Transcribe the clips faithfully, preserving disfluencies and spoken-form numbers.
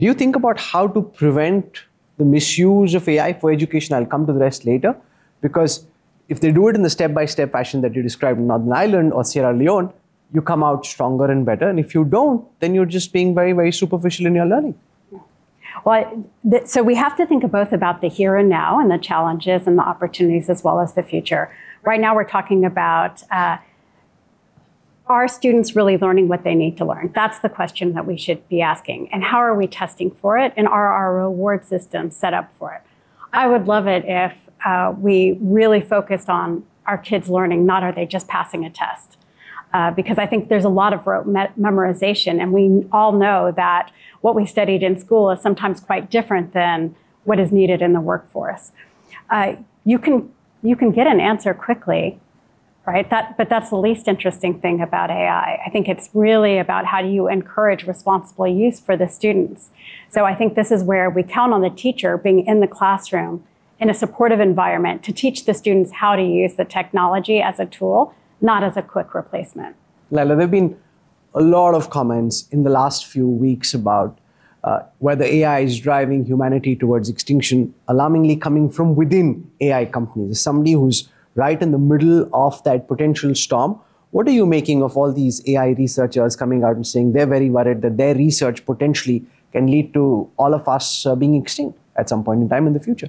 Do you think about how to prevent the misuse of A I for education? I'll come to the rest later, because if they do it in the step-by-step fashion that you described in Northern Ireland or Sierra Leone, you come out stronger and better. And if you don't, then you're just being very, very superficial in your learning. Well, th- so we have to think both about the here and now and the challenges and the opportunities as well as the future. Right now, we're talking about uh, are students really learning what they need to learn? That's the question that we should be asking. And how are we testing for it? And are our reward systems set up for it? I would love it if uh, we really focused on our kids learning, not are they just passing a test? Uh, because I think there's a lot of rote me- memorization, and we all know that what we studied in school is sometimes quite different than what is needed in the workforce. Uh, you can you can get an answer quickly, right? That, but that's the least interesting thing about A I. I think it's really about how do you encourage responsible use for the students. So I think this is where we count on the teacher being in the classroom in a supportive environment to teach the students how to use the technology as a tool, not as a quick replacement. Laila, there have been a lot of comments in the last few weeks about uh, whether A I is driving humanity towards extinction, alarmingly coming from within A I companies. As somebody who's right in the middle of that potential storm, what are you making of all these A I researchers coming out and saying they're very worried that their research potentially can lead to all of us uh, being extinct at some point in time in the future?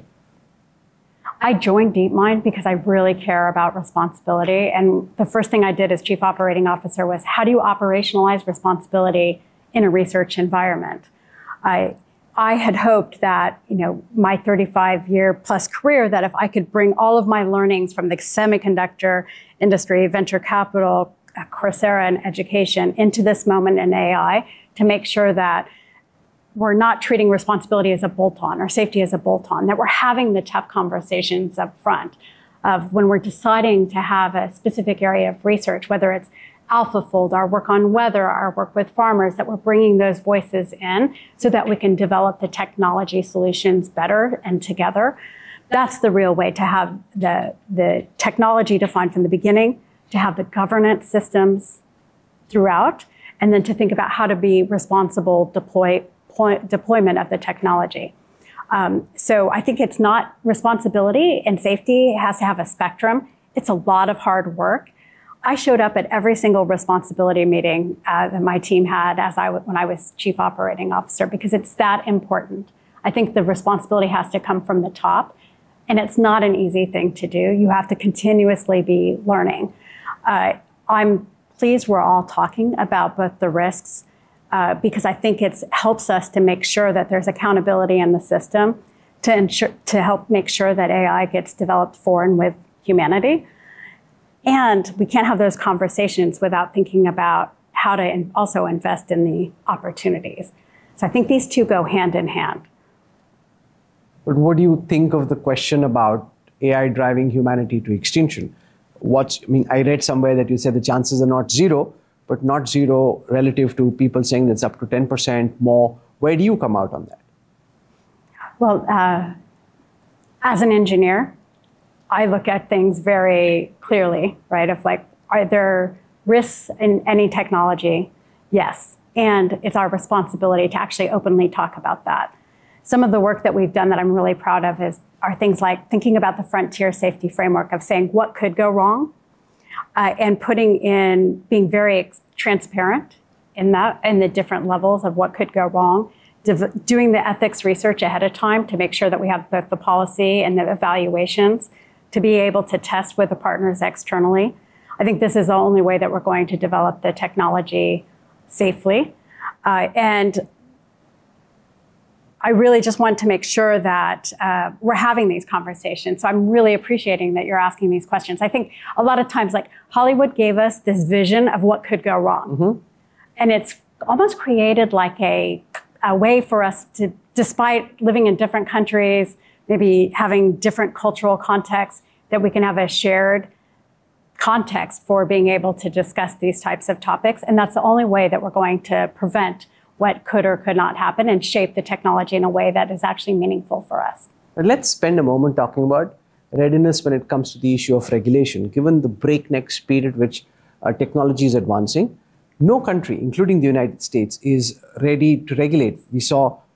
I joined DeepMind because I really care about responsibility. And the first thing I did as chief operating officer was, how do you operationalize responsibility in a research environment? I, I had hoped that, you know, my thirty-five year plus career, that if I could bring all of my learnings from the semiconductor industry, venture capital, Coursera, and education into this moment in A I to make sure that we're not treating responsibility as a bolt-on or safety as a bolt-on, that we're having the tough conversations up front of when we're deciding to have a specific area of research, whether it's AlphaFold, our work on weather, our work with farmers, that we're bringing those voices in so that we can develop the technology solutions better and together. That's the real way to have the, the technology defined from the beginning, to have the governance systems throughout, and then to think about how to be responsible deploy deployment of the technology. Um, so I think it's not responsibility and safety. It has to have a spectrum. It's a lot of hard work. I showed up at every single responsibility meeting uh, that my team had as I w- when I was chief operating officer, because it's that important. I think the responsibility has to come from the top, and it's not an easy thing to do. You have to continuously be learning. Uh, I'm pleased we're all talking about both the risks, Uh, because I think it helps us to make sure that there's accountability in the system to ensure, to help make sure that A I gets developed for and with humanity. And we can't have those conversations without thinking about how to in, also invest in the opportunities. So I think these two go hand in hand. But what do you think of the question about A I driving humanity to extinction? What's, I mean, I read somewhere that you said the chances are not zero, but not zero relative to people saying that's up to ten percent more. Where do you come out on that? Well, uh, as an engineer, I look at things very clearly, right? Of like, are there risks in any technology? Yes. And it's our responsibility to actually openly talk about that. Some of the work that we've done that I'm really proud of is are things like thinking about the frontier safety framework of saying what could go wrong, uh, and putting in, being very ex- transparent in that, in the different levels of what could go wrong, Div- doing the ethics research ahead of time to make sure that we have both the policy and the evaluations to be able to test with the partners externally. I think this is the only way that we're going to develop the technology safely. Uh, and I really just want to make sure that uh, we're having these conversations. So I'm really appreciating that you're asking these questions. I think a lot of times, like, Hollywood gave us this vision of what could go wrong. Mm-hmm. And it's almost created like a, a way for us to, despite living in different countries, maybe having different cultural contexts, that we can have a shared context for being able to discuss these types of topics. And that's the only way that we're going to prevent what could or could not happen and shape the technology in a way that is actually meaningful for us. But let's spend a moment talking about readiness when it comes to the issue of regulation. Given the breakneck speed at which uh, technology is advancing, no country, including the United States, is ready to regulate. We saw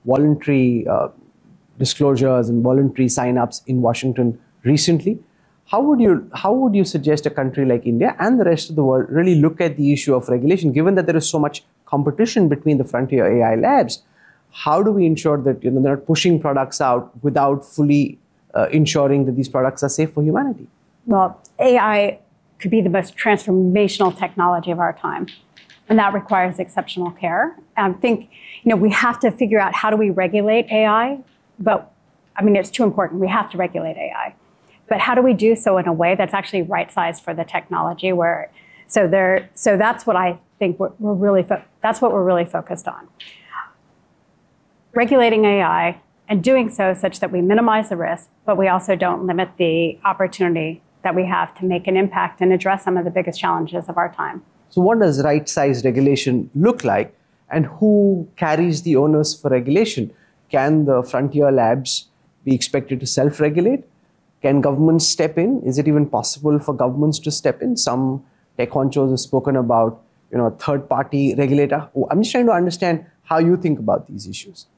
voluntary uh, disclosures and voluntary sign-ups in Washington recently. How would you how would you suggest a country like India and the rest of the world really look at the issue of regulation, given that there is so much competition between the frontier A I labs? How do we ensure that, you know, they're not pushing products out without fully uh, ensuring that these products are safe for humanity? Well, A I could be the most transformational technology of our time, and that requires exceptional care. I think, you know, we have to figure out how do we regulate A I, but I mean, it's too important. We have to regulate A I. But how do we do so in a way that's actually right-sized for the technology? Where, so there, so that's what I think we're, we're really, that's what we're really focused on. Regulating A I and doing so such that we minimize the risk, but we also don't limit the opportunity that we have to make an impact and address some of the biggest challenges of our time. So what does right-sized regulation look like, and who carries the onus for regulation? Can the frontier labs be expected to self-regulate? Can governments step in? Is it even possible for governments to step in? Some tech honchos have spoken about, you know, a third-party regulator. I'm just trying to understand how you think about these issues.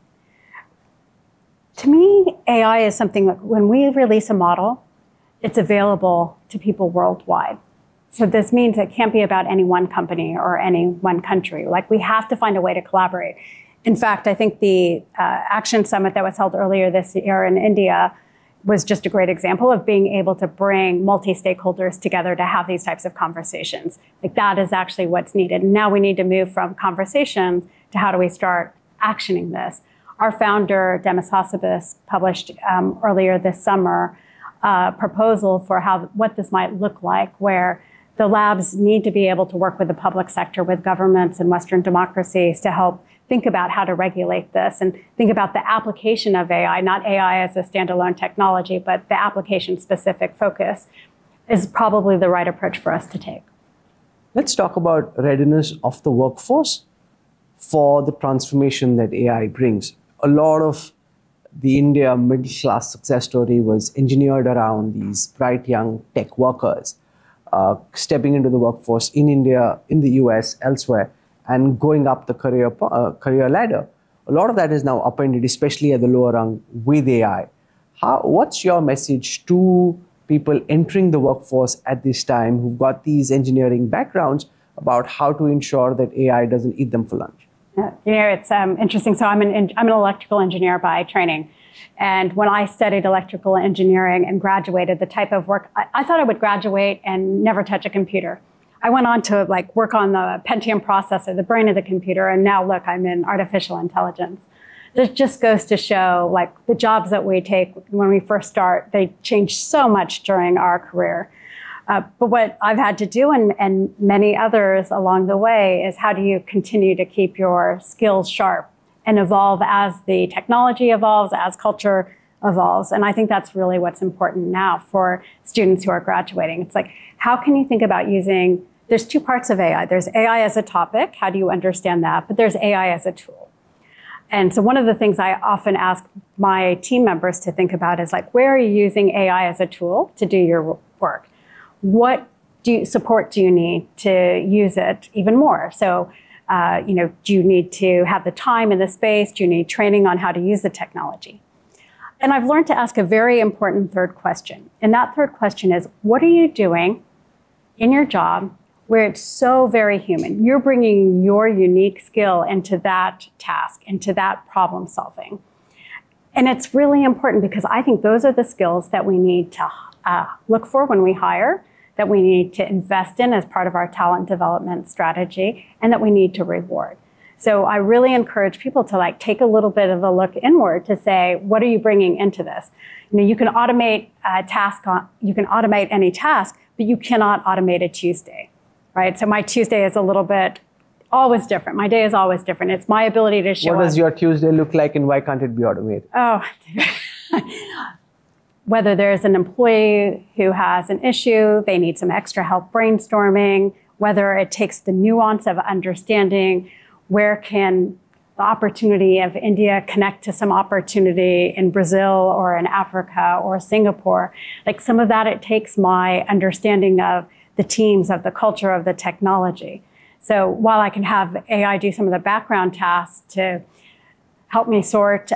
To me, A I is something that when we release a model, it's available to people worldwide. So this means it can't be about any one company or any one country. Like, we have to find a way to collaborate. In fact, I think the uh, Action Summit that was held earlier this year in India was just a great example of being able to bring multi-stakeholders together to have these types of conversations. Like, that is actually what's needed. And now we need to move from conversations to how do we start actioning this. Our founder, Demis Hassabis, published um, earlier this summer a proposal for how what this might look like, where the labs need to be able to work with the public sector, with governments and Western democracies to help think about how to regulate this and think about the application of A I, not A I as a standalone technology, but the application-specific focus is probably the right approach for us to take. Let's talk about readiness of the workforce for the transformation that A I brings. A lot of the India middle-class success story was engineered around these bright young tech workers uh, stepping into the workforce in India, in the U S, elsewhere, and going up the career, uh, career ladder. A lot of that is now upended, especially at the lower rung, with A I. How, what's your message to people entering the workforce at this time who've got these engineering backgrounds about how to ensure that A I doesn't eat them for lunch? Yeah, you know, it's um, interesting. So I'm an, I'm an electrical engineer by training. And when I studied electrical engineering and graduated, the type of work, I, I thought I would graduate and never touch a computer. I went on to like work on the Pentium processor, the brain of the computer, and now look, I'm in artificial intelligence. This just goes to show, like, the jobs that we take when we first start, they change so much during our career. Uh, but what I've had to do, and, and many others along the way, is how do you continue to keep your skills sharp and evolve as the technology evolves, as culture evolves. And I think that's really what's important now for students who are graduating. It's like, how can you think about using, there's two parts of A I. There's A I as a topic, how do you understand that? But there's A I as a tool. And so one of the things I often ask my team members to think about is, like, where are you using A I as a tool to do your work? What do you, support do you need to use it even more? So, uh, you know, do you need to have the time and the space? Do you need training on how to use the technology? And I've learned to ask a very important third question. And that third question is, what are you doing in your job where it's so very human? You're bringing your unique skill into that task, into that problem solving. And it's really important because I think those are the skills that we need to uh, look for when we hire, that we need to invest in as part of our talent development strategy, and that we need to reward. So I really encourage people to, like, take a little bit of a look inward to say, what are you bringing into this? You know, you can automate a task, on, you can automate any task, but you cannot automate a Tuesday, right? So my Tuesday is a little bit always different. My day is always different. It's my ability to show up. What does your Tuesday look like, and why can't it be automated? Oh, whether there's an employee who has an issue, they need some extra help brainstorming, whether it takes the nuance of understanding where can the opportunity of India connect to some opportunity in Brazil or in Africa or Singapore. Like, some of that, it takes my understanding of the teams, of the culture, of the technology. So while I can have A I do some of the background tasks to help me sort